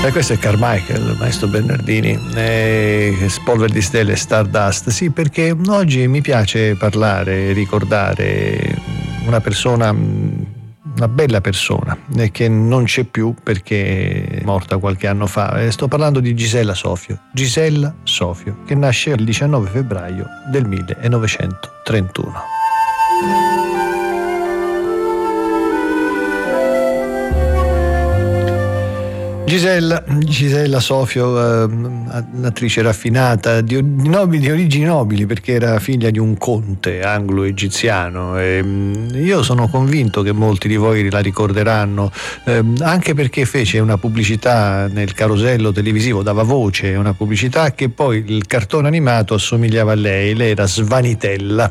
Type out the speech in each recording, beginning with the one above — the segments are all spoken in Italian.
Questo è Carmichael, il maestro Bernardini, Spolvere di stelle, Stardust. Sì, perché oggi mi piace parlare, ricordare una persona, una bella persona, che non c'è più perché è morta qualche anno fa. Sto parlando di Gisella Sofio, che nasce il 19 febbraio del 1931. Gisella Sofio, un'attrice raffinata di origini nobili, perché era figlia di un conte anglo-egiziano. Io sono convinto che molti di voi la ricorderanno, anche perché fece una pubblicità nel carosello televisivo, dava voce a una pubblicità che poi il cartone animato assomigliava a lei. Lei era Svanitella,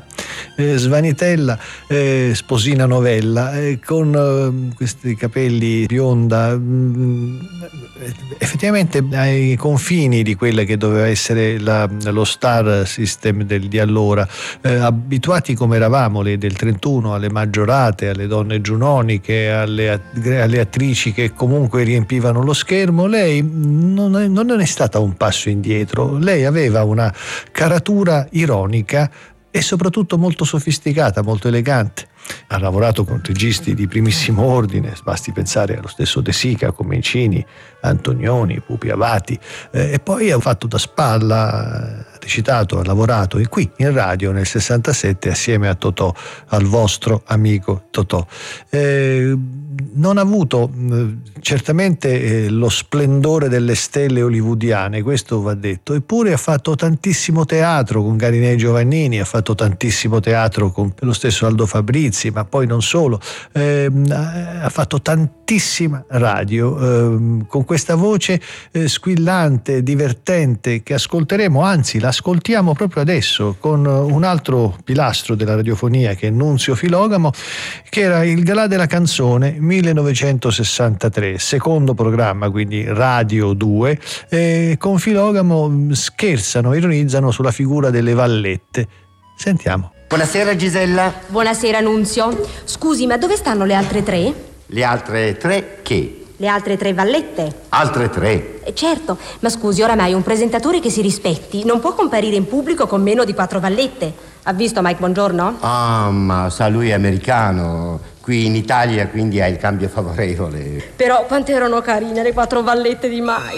sposina novella, con questi capelli bionda, effettivamente ai confini di quella che doveva essere lo star system di allora, abituati come eravamo del 31 alle maggiorate, alle donne giunoniche, alle attrici che comunque riempivano lo schermo. Lei non è stata un passo indietro. Lei aveva una caratura ironica e soprattutto molto sofisticata, molto elegante. Ha lavorato con registi di primissimo ordine, basti pensare allo stesso De Sica, Comencini, Antonioni, Pupi Avati, e poi ha fatto da spalla, ha recitato, ha lavorato e qui in radio nel 67 assieme a Totò, al vostro amico Totò. Non ha avuto certamente lo splendore delle stelle hollywoodiane, questo va detto, eppure ha fatto tantissimo teatro con Garinei Giovannini, ha fatto tantissimo teatro con lo stesso Aldo Fabrizi, ma poi non solo, ha fatto tantissima radio, con questa voce squillante, divertente, che ascolteremo, anzi l'ascoltiamo proprio adesso con un altro pilastro della radiofonia, che è Nunzio Filogamo, che era il Galà della canzone 1963, secondo programma, quindi Radio 2. Con Filogamo scherzano, ironizzano sulla figura delle vallette. Sentiamo. Buonasera Gisella. Buonasera Nunzio. Scusi, ma dove stanno le altre tre? Le altre tre che? Le altre tre vallette. Altre tre? Certo, ma scusi, oramai un presentatore che si rispetti non può comparire in pubblico con meno di 4 vallette. Ha visto Mike Bongiorno? Ah, ma sa, lui è americano. Qui in Italia quindi ha il cambio favorevole. Però quante erano carine le 4 vallette di Mike.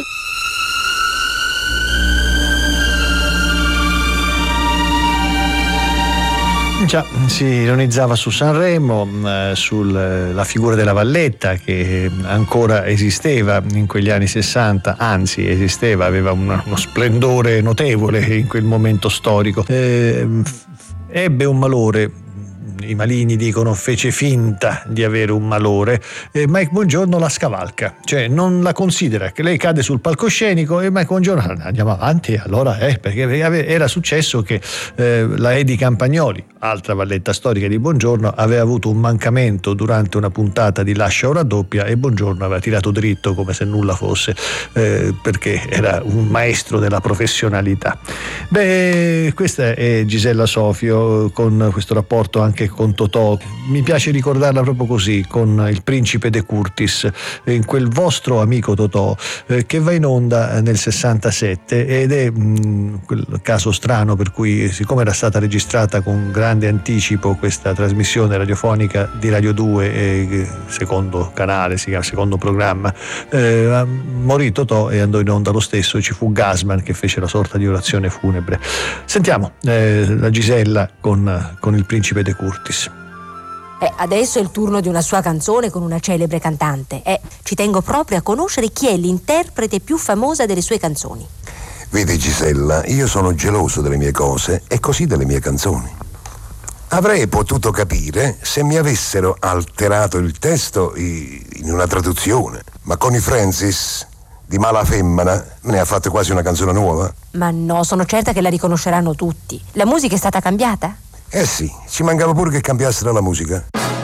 Già, si ironizzava su Sanremo, sulla figura della valletta che ancora esisteva in quegli anni 60, anzi esisteva, aveva uno splendore notevole in quel momento storico. Ebbe un malore. I maligni dicono fece finta di avere un malore. Mike Bongiorno la scavalca, cioè non la considera, che lei cade sul palcoscenico e Mike Bongiorno andiamo avanti. Allora perché era successo che la Edi Campagnoli, altra valletta storica di Bongiorno, aveva avuto un mancamento durante una puntata di Lascia o raddoppia e Bongiorno aveva tirato dritto come se nulla fosse, perché era un maestro della professionalità. Questa è Gisella Sofio, con questo rapporto anche con Totò. Mi piace ricordarla proprio così, con il principe De Curtis, in quel vostro amico Totò, che va in onda nel 67 ed è quel caso strano per cui, siccome era stata registrata con grande anticipo questa trasmissione radiofonica di Radio 2, secondo canale, si chiama secondo programma, morì Totò e andò in onda lo stesso. Ci fu Gassman che fece la sorta di orazione funebre. Sentiamo la Gisella con il principe De Curtis. Adesso è il turno di una sua canzone con una celebre cantante. Ci tengo proprio a conoscere chi è l'interprete più famosa delle sue canzoni. Vedi Gisella, io sono geloso delle mie cose e così delle mie canzoni. Avrei potuto capire se mi avessero alterato il testo in una traduzione, ma con i Francis di Mala Femmina ne ha fatto quasi una canzone nuova. Ma no, sono certa che la riconosceranno tutti. La musica è stata cambiata? Eh sì, ci mancava pure che cambiassero la musica.